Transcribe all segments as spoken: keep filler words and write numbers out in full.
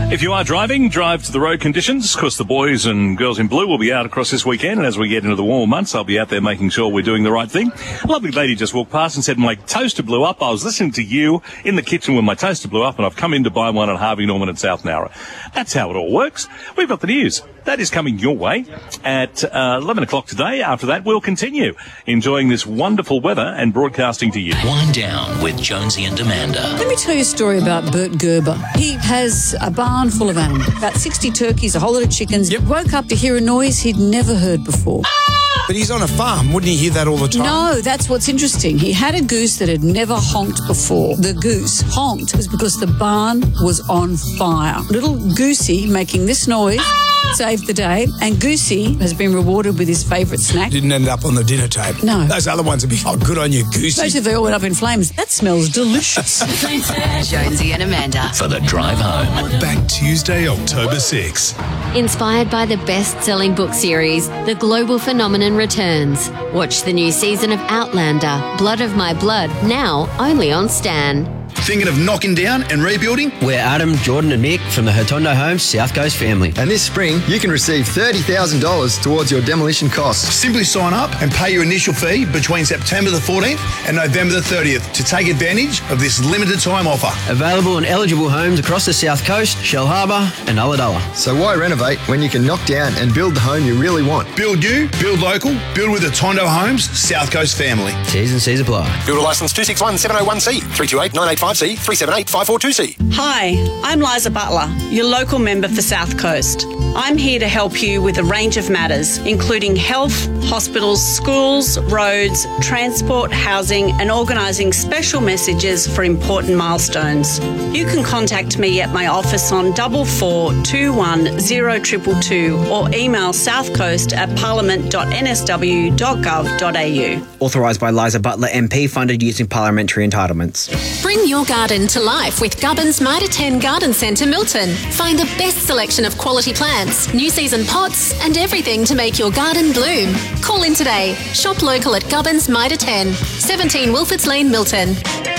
If you are driving, drive to the road conditions. Of course, the boys and girls in blue will be out across this weekend, and as we get into the warm months, I'll be out there making sure we're doing the right thing. A lovely lady just walked past and said, my toaster blew up. I was listening to you in the kitchen when my toaster blew up, and I've come in to buy one at Harvey Norman at South Nowra. That's how it all works. We've got the news. That is coming your way at uh, eleven o'clock today. After that, we'll continue enjoying this wonderful weather and broadcasting to you. Wind down with Jonesy and Amanda. Let me tell you a story about Bert Gerber. He has a barn full of animals, about sixty turkeys, a whole lot of chickens. Yep. Woke up to hear a noise he'd never heard before. But he's on a farm. Wouldn't he hear that all the time? No, that's what's interesting. He had a goose that had never honked before. The goose honked was because the barn was on fire. Little Goosey making this noise saved the day, and Goosey has been rewarded with his favourite snack. Didn't end up on the dinner table. No. Those other ones would be, oh, good on you, Goosey. Especially if they all went up in flames. That smells delicious. Jonesy and Amanda. For the drive home. Back Tuesday, October sixth. Inspired by the best-selling book series, The Global Phenomenon returns. Watch the new season of Outlander, Blood of My Blood, now only on Stan. Thinking of knocking down and rebuilding? We're Adam, Jordan and Mick from the Hotondo Homes South Coast family. And this spring, you can receive thirty thousand dollars towards your demolition costs. Simply sign up and pay your initial fee between September the fourteenth and November the thirtieth to take advantage of this limited time offer. Available on eligible homes across the South Coast, Shell Harbour and Ulladulla. So why renovate when you can knock down and build the home you really want? Build new, build local, build with the Tondo Homes South Coast family. T's and C's apply. Builder licence two six one seven oh one C, three two eight nine eight five C, three seven eight five four two C. Hi, I'm Liza Butler, your local member for South Coast. I'm here to help you with a range of matters, including health, hospitals, schools, roads, transport, housing, and organising special messages for important milestones. You can contact me at my office on double four two one zero triple two or email southcoast at parliament dot n s w dot gov dot a u. Authorised by Liza Butler M P, funded using parliamentary entitlements. Bring your garden to life with Gubbins Mitre ten Garden Centre Milton. Find the best selection of quality plants, new season pots and everything to make your garden bloom. Call in today. Shop local at Gubbins Mitre ten, seventeen Wilfords Lane, Milton.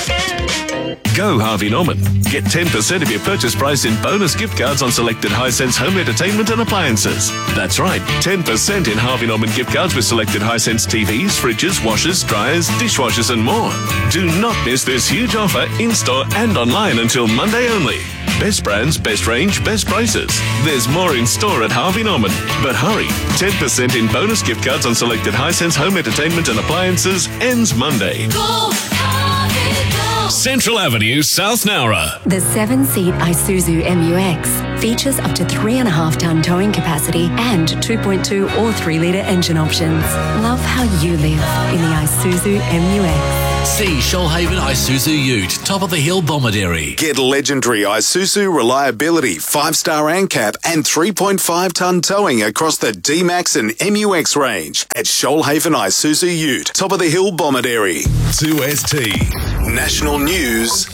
Go Harvey Norman. Get ten percent of your purchase price in bonus gift cards on selected Hisense home entertainment and appliances. That's right, ten percent in Harvey Norman gift cards with selected Hisense T Vs, fridges, washers, dryers, dishwashers and more. Do not miss this huge offer in-store and online until Monday only. Best brands, best range, best prices. There's more in store at Harvey Norman. But hurry, ten percent in bonus gift cards on selected Hisense home entertainment and appliances ends Monday. Go, Harvey, go. Central Avenue, South Nowra. The seven-seat Isuzu M U X features up to three and a half tonne towing capacity and two point two or three litre engine options. Love how you live in the Isuzu M U X. See Shoalhaven Isuzu Ute, top of the hill Bomaderry. Get legendary Isuzu reliability, five-star ANCAP and three point five tonne towing across the D-Max and M U X range at Shoalhaven Isuzu Ute, top of the hill Bomaderry. two S T. National News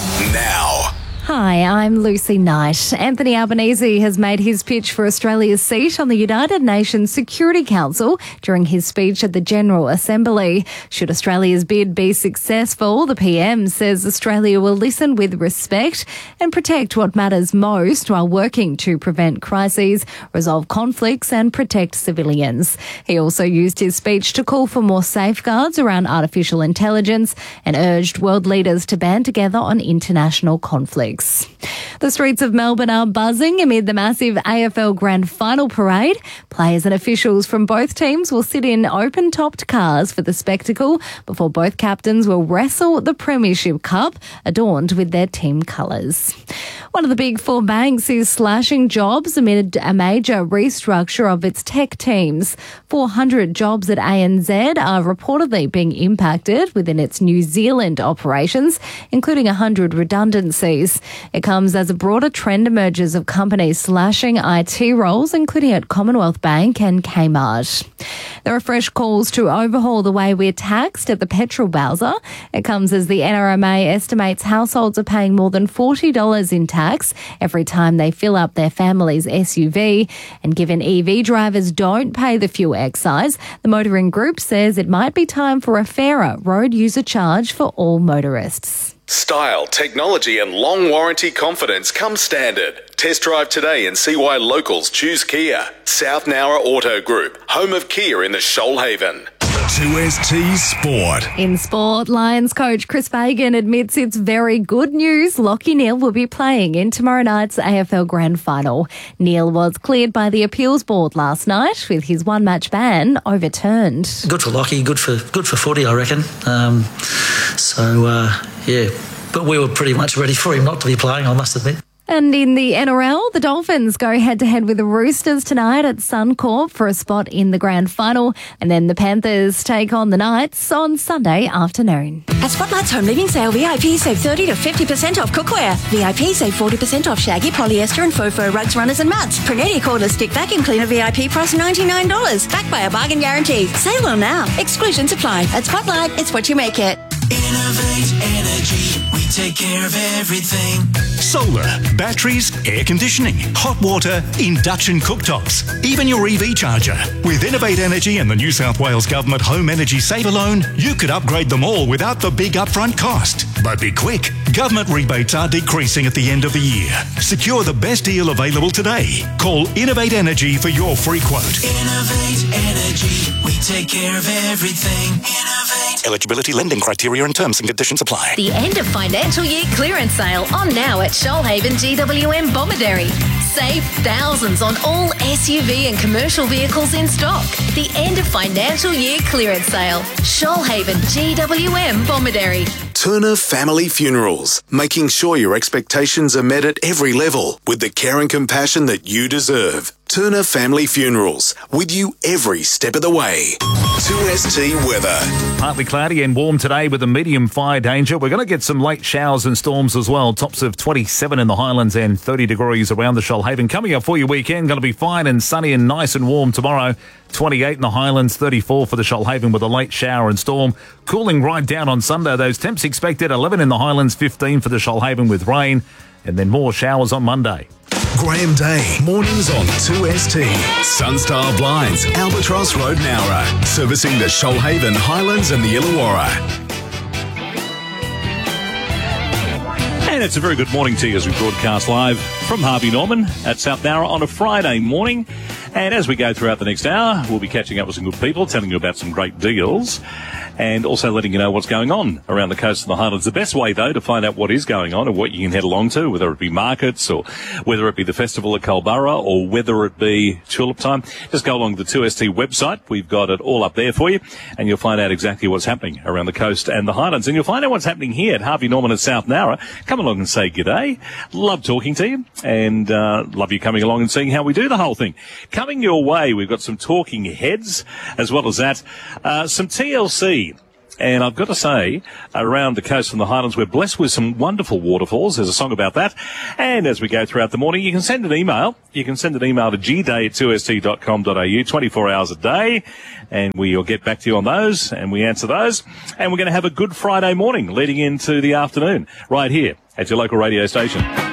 now. Hi, I'm Lucy Knight. Anthony Albanese has made his pitch for Australia's seat on the United Nations Security Council during his speech at the General Assembly. Should Australia's bid be successful, the P M says Australia will listen with respect and protect what matters most while working to prevent crises, resolve conflicts and protect civilians. He also used his speech to call for more safeguards around artificial intelligence and urged world leaders to band together on international conflicts. The streets of Melbourne are buzzing amid the massive A F L Grand Final parade. Players and officials from both teams will sit in open-topped cars for the spectacle before both captains will wrestle the Premiership Cup, adorned with their team colours. One of the big four banks is slashing jobs amid a major restructure of its tech teams. four hundred jobs at A N Z are reportedly being impacted within its New Zealand operations, including one hundred redundancies. It comes as a broader trend emerges of companies slashing I T roles, including at Commonwealth Bank and Kmart. There are fresh calls to overhaul the way we're taxed at the petrol bowser. It comes as the N R M A estimates households are paying more than forty dollars in tax tax every time they fill up their family's S U V. And given E V drivers don't pay the fuel excise, the motoring group says it might be time for a fairer road user charge for all motorists. Style, technology and long warranty confidence come standard. Test drive today and see why locals choose Kia. South Nowra Auto Group, home of Kia in the Shoalhaven. two S T Sport. In sport, Lions coach Chris Fagan admits it's very good news. Lachie Neale will be playing in tomorrow night's A F L Grand Final. Neale was cleared by the appeals board last night with his one-match ban overturned. Good for Lachie, good for good for footy, I reckon. Um, so, uh, yeah, but we were pretty much ready for him not to be playing, I must admit. And in the N R L, the Dolphins go head-to-head with the Roosters tonight at Suncorp for a spot in the grand final. And then the Panthers take on the Knights on Sunday afternoon. At Spotlight's Home Living Sale, V I P save thirty to fifty percent off cookware. V I P save forty percent off shaggy, polyester and faux fur rugs, runners and mats. Prunetti cordless stick vacuum cleaner V I P price ninety-nine dollars. Backed by a bargain guarantee. Sale on now. Exclusions apply. At Spotlight, it's what you make it. Innovate Energy. We take care of everything. Solar, batteries, air conditioning, hot water, induction cooktops, even your E V charger. With Innovate Energy and the New South Wales Government Home Energy Saver Loan, you could upgrade them all without the big upfront cost. But be quick. Government rebates are decreasing at the end of the year. Secure the best deal available today. Call Innovate Energy for your free quote. Innovate Energy. We take care of everything. Innovate. Eligibility, lending criteria and terms and conditions apply. The end of financial year clearance sale on now at Shoalhaven G W M Bomaderry. Save thousands on all S U V and commercial vehicles in stock. The end of financial year clearance sale. Shoalhaven G W M Bomaderry. Turner Family Funerals, making sure your expectations are met at every level with the care and compassion that you deserve. Turner Family Funerals, with you every step of the way. two S T weather. Partly cloudy and warm today with a medium fire danger. We're going to get some late showers and storms as well. Tops of twenty-seven in the Highlands and thirty degrees around the Shoalhaven. Coming up for your weekend, going to be fine and sunny and nice and warm tomorrow. twenty-eight in the Highlands, thirty-four for the Shoalhaven with a late shower and storm. Cooling right down on Sunday. Those temps expected, eleven in the Highlands, fifteen for the Shoalhaven with rain. And then more showers on Monday. Graham Day, mornings on two S T. Sunstar Blinds, Albatross Road, Nowra. Servicing the Shoalhaven, Highlands and the Illawarra. And it's a very good morning to you as we broadcast live from Harvey Norman at South Nowra on a Friday morning. And as we go throughout the next hour, we'll be catching up with some good people, telling you about some great deals, and also letting you know what's going on around the coast of the Highlands. The best way, though, to find out what is going on and what you can head along to, whether it be markets or whether it be the Festival of Culburra or whether it be Tulip Time, just go along to the two S T website. We've got it all up there for you, and you'll find out exactly what's happening around the coast and the Highlands. And you'll find out what's happening here at Harvey Norman and South Nowra. Come along and say g'day. Love talking to you, and uh, love you coming along and seeing how we do the whole thing. Coming your way, we've got some talking heads, as well as that, uh, some T L C. And I've got to say, around the coast and the Highlands, we're blessed with some wonderful waterfalls. There's a song about that. And as we go throughout the morning, you can send an email. You can send an email to g day at two s t dot com dot a u, twenty-four hours a day. And we'll get back to you on those, and we answer those. And we're going to have a good Friday morning leading into the afternoon right here at your local radio station.